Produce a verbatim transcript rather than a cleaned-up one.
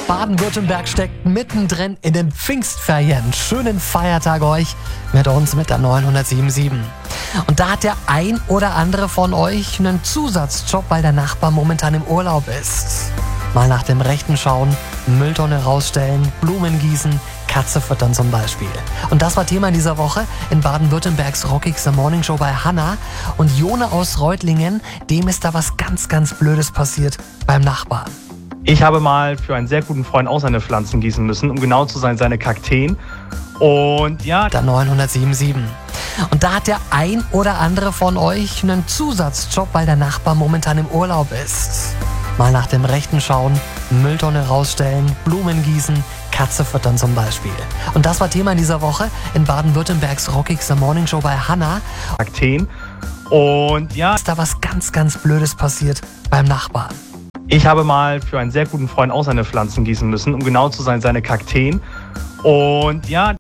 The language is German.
Baden-Württemberg steckt mittendrin in den Pfingstferien. Schönen Feiertag euch mit uns mit der neunhundertsiebenundsiebzig. Und da hat der ein oder andere von euch einen Zusatzjob, weil der Nachbar momentan im Urlaub ist. Mal nach dem Rechten schauen, Mülltonne rausstellen, Blumen gießen, Katze füttern zum Beispiel. Und das war Thema in dieser Woche in Baden-Württembergs Rockigster Morning Show bei Hanna. Und Jone aus Reutlingen, dem ist da was ganz, ganz Blödes passiert beim Nachbarn. Ich habe mal für einen sehr guten Freund auch seine Pflanzen gießen müssen, um genau zu sein, seine Kakteen. Und ja, der neunhundertsiebenundsiebzig. Und da hat der ein oder andere von euch einen Zusatzjob, weil der Nachbar momentan im Urlaub ist. Mal nach dem Rechten schauen, Mülltonne rausstellen, Blumen gießen, Katze füttern zum Beispiel. Und das war Thema in dieser Woche in Baden-Württembergs Rockigster Morning Show bei Hanna. Kakteen. Und ja, ist da was ganz, ganz Blödes passiert beim Nachbarn. Ich habe mal für einen sehr guten Freund auch seine Pflanzen gießen müssen, um genau zu sein, seine Kakteen. Und ja,